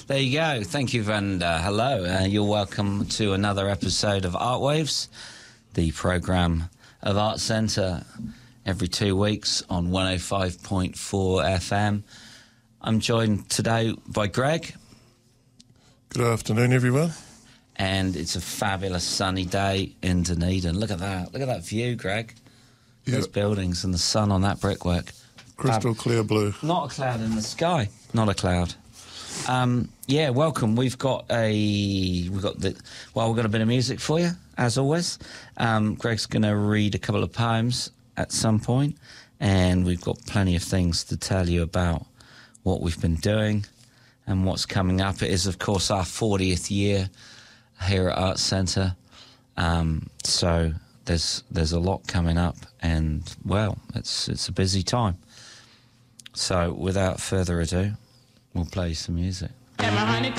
There you go. Thank you, and hello. You're welcome to another episode of Art Waves, the programme of Art Centre, every 2 weeks on 105.4 FM. I'm joined today by Greg. Good afternoon, everyone. And it's a fabulous sunny day in Dunedin. Look at that. Look at that view, Greg. Those buildings and the sun on that brickwork. Crystal clear blue. Not a cloud in the sky. Not a cloud. Welcome. We've got a bit of music for you, as always. Greg's going to read a couple of poems at some point, and we've got plenty of things to tell you about what we've been doing and what's coming up. It is, of course, our 40th year here at Art Centre, so there's a lot coming up, and well, it's a busy time. So without further ado, we'll play some music. Yeah, my honey